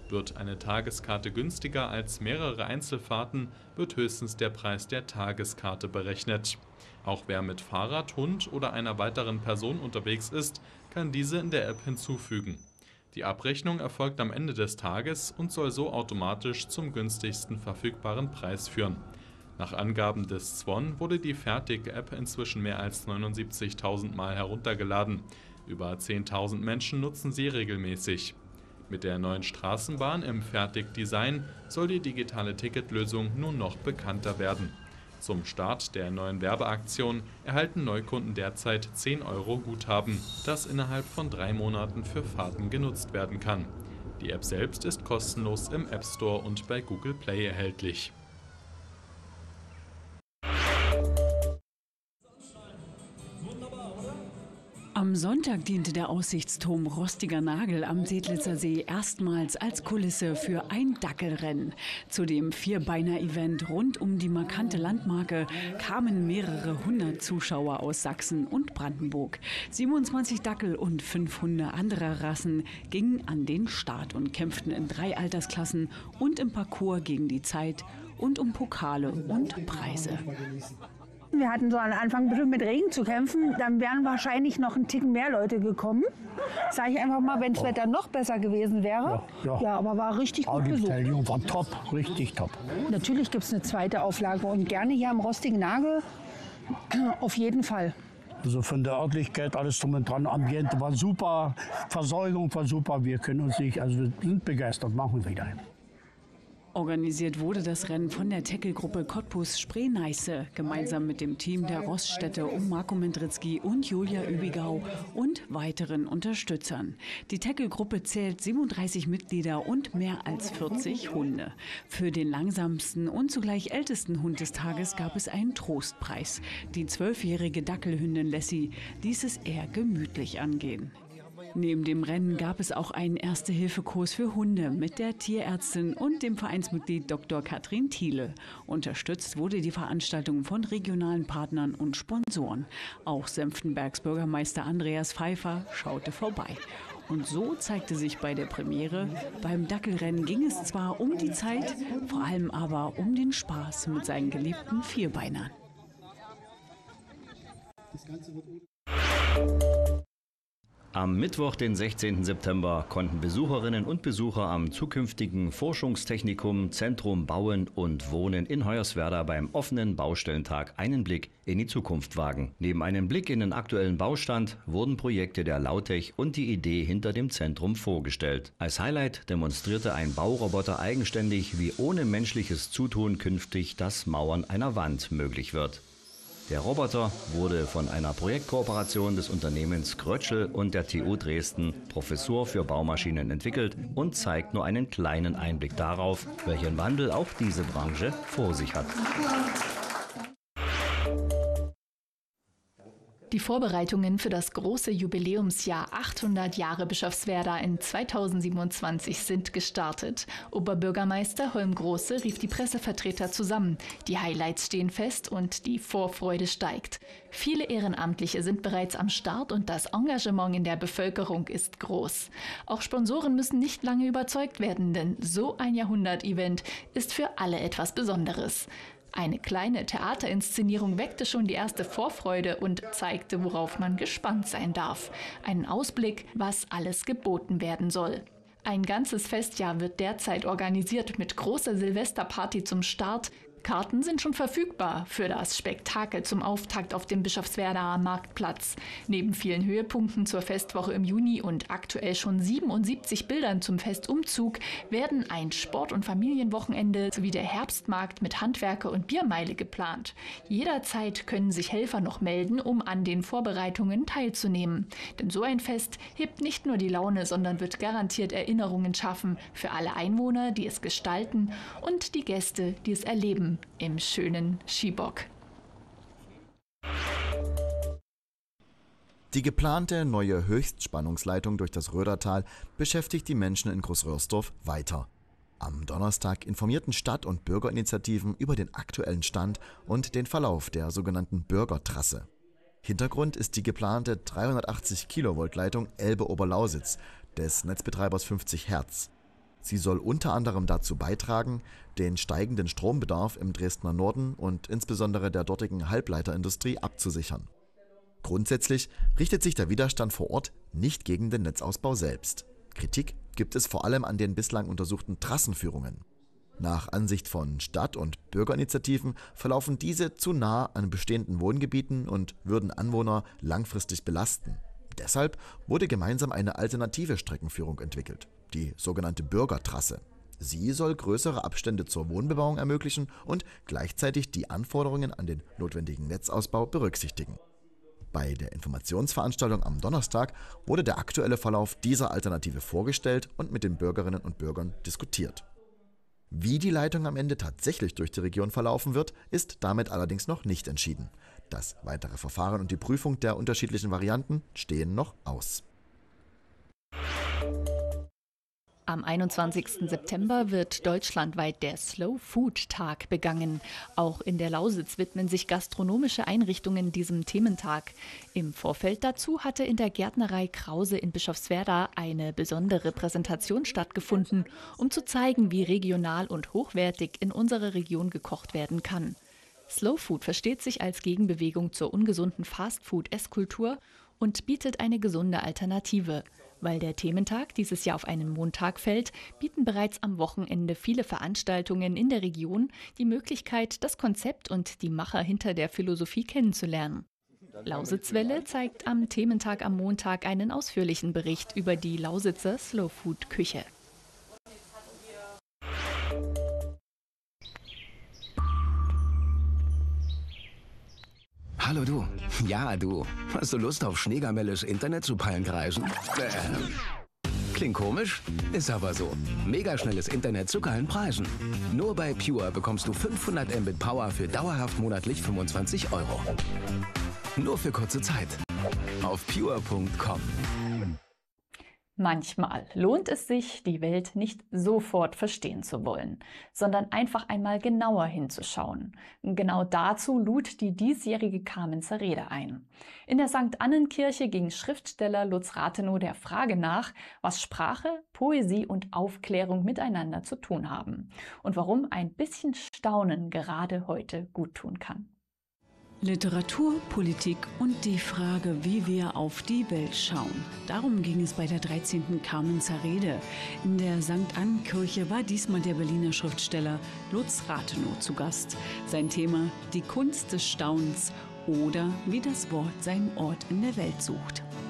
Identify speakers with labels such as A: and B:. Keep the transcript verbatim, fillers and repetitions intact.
A: Wird eine Tageskarte günstiger als mehrere Einzelfahrten, wird höchstens der Preis der Tageskarte berechnet. Auch wer mit Fahrrad, Hund oder einer weiteren Person unterwegs ist, kann diese in der App hinzufügen. Die Abrechnung erfolgt am Ende des Tages und soll so automatisch zum günstigsten verfügbaren Preis führen. Nach Angaben des Z W O N wurde die Fertig-App inzwischen mehr als neunundsiebzigtausend Mal heruntergeladen. Über zehntausend Menschen nutzen sie regelmäßig. Mit der neuen Straßenbahn im Fertig-Design soll die digitale Ticketlösung nun noch bekannter werden. Zum Start der neuen Werbeaktion erhalten Neukunden derzeit zehn Euro Guthaben, das innerhalb von drei Monaten für Fahrten genutzt werden kann. Die App selbst ist kostenlos im App Store und bei Google Play erhältlich.
B: Am Sonntag diente der Aussichtsturm Rostiger Nagel am Sedlitzer See erstmals als Kulisse für ein Dackelrennen. Zu dem Vierbeiner-Event rund um die markante Landmarke kamen mehrere hundert Zuschauer aus Sachsen und Brandenburg. siebenundzwanzig Dackel und fünf Hunde anderer Rassen gingen an den Start und kämpften in drei Altersklassen und im Parcours gegen die Zeit und um Pokale und Preise.
C: Wir hatten so am Anfang bestimmt mit Regen zu kämpfen, dann wären wahrscheinlich noch ein Ticken mehr Leute gekommen. Sage ich einfach mal, wenn das Wetter noch besser gewesen wäre.
D: Ja, ja.
C: Ja, aber war richtig gut
D: Die
C: besucht.
D: Beteiligung war top, richtig top.
C: Natürlich gibt es eine zweite Auflage und gerne hier am Rostigen Nagel, auf jeden Fall.
D: Also von der Örtlichkeit, alles drum und dran, Ambiente war super, Versorgung war super, wir können uns nicht, also wir sind begeistert, machen wir wieder.
B: Organisiert wurde das Rennen von der Tackle-Gruppe Cottbus Spree-Neiße, gemeinsam mit dem Team der Roststädte um Marco Mendritzky und Julia Übigau und weiteren Unterstützern. Die Tackle-Gruppe zählt siebenunddreißig Mitglieder und mehr als vierzig Hunde. Für den langsamsten und zugleich ältesten Hund des Tages gab es einen Trostpreis. Die zwölfjährige Dackelhündin Lassie ließ es eher gemütlich angehen. Neben dem Rennen gab es auch einen Erste-Hilfe-Kurs für Hunde mit der Tierärztin und dem Vereinsmitglied Doktor Katrin Thiele. Unterstützt wurde die Veranstaltung von regionalen Partnern und Sponsoren. Auch Senftenbergs Bürgermeister Andreas Pfeiffer schaute vorbei. Und so zeigte sich bei der Premiere, beim Dackelrennen ging es zwar um die Zeit, vor allem aber um den Spaß mit seinen geliebten Vierbeinern.
E: Am Mittwoch, den sechzehnten September, konnten Besucherinnen und Besucher am zukünftigen Forschungstechnikum Zentrum Bauen und Wohnen in Hoyerswerda beim offenen Baustellentag einen Blick in die Zukunft wagen. Neben einem Blick in den aktuellen Baustand wurden Projekte der Lautech und die Idee hinter dem Zentrum vorgestellt. Als Highlight demonstrierte ein Bauroboter eigenständig, wie ohne menschliches Zutun künftig das Mauern einer Wand möglich wird. Der Roboter wurde von einer Projektkooperation des Unternehmens Krötschel und der T U Dresden, Professur für Baumaschinen, entwickelt und zeigt nur einen kleinen Einblick darauf, welchen Wandel auch diese Branche vor sich hat.
F: Die Vorbereitungen für das große Jubiläumsjahr achthundert Jahre Bischofswerda in zweitausendsiebenundzwanzig sind gestartet. Oberbürgermeister Holm Große rief die Pressevertreter zusammen. Die Highlights stehen fest und die Vorfreude steigt. Viele Ehrenamtliche sind bereits am Start und das Engagement in der Bevölkerung ist groß. Auch Sponsoren müssen nicht lange überzeugt werden, denn so ein Jahrhundert-Event ist für alle etwas Besonderes. Eine kleine Theaterinszenierung weckte schon die erste Vorfreude und zeigte, worauf man gespannt sein darf. Einen Ausblick, was alles geboten werden soll. Ein ganzes Festjahr wird derzeit organisiert mit großer Silvesterparty zum Start. Karten sind schon verfügbar für das Spektakel zum Auftakt auf dem Bischofswerdaer Marktplatz. Neben vielen Höhepunkten zur Festwoche im Juni und aktuell schon siebenundsiebzig Bildern zum Festumzug werden ein Sport- und Familienwochenende sowie der Herbstmarkt mit Handwerker und Biermeile geplant. Jederzeit können sich Helfer noch melden, um an den Vorbereitungen teilzunehmen. Denn so ein Fest hebt nicht nur die Laune, sondern wird garantiert Erinnerungen schaffen für alle Einwohner, die es gestalten, und die Gäste, die es erleben im schönen Schiebock.
G: Die geplante neue Höchstspannungsleitung durch das Rödertal beschäftigt die Menschen in Großröhrsdorf weiter. Am Donnerstag informierten Stadt- und Bürgerinitiativen über den aktuellen Stand und den Verlauf der sogenannten Bürgertrasse. Hintergrund ist die geplante dreihundertachtzig Kilovolt Leitung Elbe-Oberlausitz des Netzbetreibers fünfzig Hertz. Sie soll unter anderem dazu beitragen, den steigenden Strombedarf im Dresdner Norden und insbesondere der dortigen Halbleiterindustrie abzusichern. Grundsätzlich richtet sich der Widerstand vor Ort nicht gegen den Netzausbau selbst. Kritik gibt es vor allem an den bislang untersuchten Trassenführungen. Nach Ansicht von Stadt- und Bürgerinitiativen verlaufen diese zu nah an bestehenden Wohngebieten und würden Anwohner langfristig belasten. Deshalb wurde gemeinsam eine alternative Streckenführung entwickelt, die sogenannte Bürgertrasse. Sie soll größere Abstände zur Wohnbebauung ermöglichen und gleichzeitig die Anforderungen an den notwendigen Netzausbau berücksichtigen. Bei der Informationsveranstaltung am Donnerstag wurde der aktuelle Verlauf dieser Alternative vorgestellt und mit den Bürgerinnen und Bürgern diskutiert. Wie die Leitung am Ende tatsächlich durch die Region verlaufen wird, ist damit allerdings noch nicht entschieden. Das weitere Verfahren und die Prüfung der unterschiedlichen Varianten stehen noch aus.
F: Am einundzwanzigsten September wird deutschlandweit der Slow Food Tag begangen. Auch in der Lausitz widmen sich gastronomische Einrichtungen diesem Thementag. Im Vorfeld dazu hatte in der Gärtnerei Krause in Bischofswerda eine besondere Präsentation stattgefunden, um zu zeigen, wie regional und hochwertig in unserer Region gekocht werden kann. Slow Food versteht sich als Gegenbewegung zur ungesunden Fastfood-Esskultur und bietet eine gesunde Alternative. Weil der Thementag dieses Jahr auf einen Montag fällt, bieten bereits am Wochenende viele Veranstaltungen in der Region die Möglichkeit, das Konzept und die Macher hinter der Philosophie kennenzulernen. Lausitzwelle zeigt am Thementag am Montag einen ausführlichen Bericht über die Lausitzer Slow-Food-Küche.
H: Hallo du. Ja, du. Hast du Lust auf schneegamelles Internet zu Pallenkreisen? Äh. Klingt komisch? Ist aber so. Megaschnelles Internet zu geilen Preisen. Nur bei Pure bekommst du fünfhundert Mbit Power für dauerhaft monatlich fünfundzwanzig Euro. Nur für kurze Zeit. Auf pure punkt com.
F: Manchmal lohnt es sich, die Welt nicht sofort verstehen zu wollen, sondern einfach einmal genauer hinzuschauen. Genau dazu lud die diesjährige Kamenzer Rede ein. In der Sankt Annenkirche ging Schriftsteller Lutz Rathenow der Frage nach, was Sprache, Poesie und Aufklärung miteinander zu tun haben und warum ein bisschen Staunen gerade heute guttun kann.
B: Literatur, Politik und die Frage, wie wir auf die Welt schauen. Darum ging es bei der dreizehnten Kamenzer Rede. In der Sankt Annenkirche war diesmal der Berliner Schriftsteller Lutz Rathenow zu Gast. Sein Thema: die Kunst des Staunens oder wie das Wort seinen Ort in der Welt sucht.